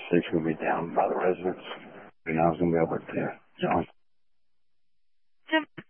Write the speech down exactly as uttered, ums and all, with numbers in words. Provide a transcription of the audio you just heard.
station's going to be down by the residence. And I was going to be over there. John. Jim,